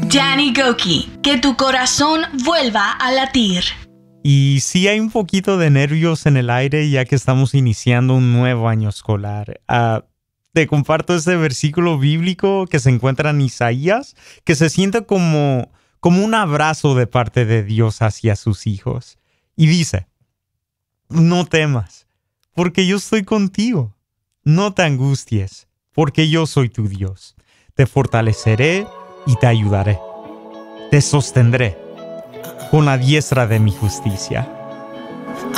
Danny Gokey, que tu corazón vuelva a latir. Y sí hay un poquito de nervios en el aire ya que estamos iniciando un nuevo año escolar. Te comparto este versículo bíblico que se encuentra en Isaías, que se siente como un abrazo de parte de Dios hacia sus hijos. Y dice, no temas, porque yo estoy contigo. No te angusties, porque yo soy tu Dios. Te fortaleceré y te ayudaré. Te sostendré con la diestra de mi justicia.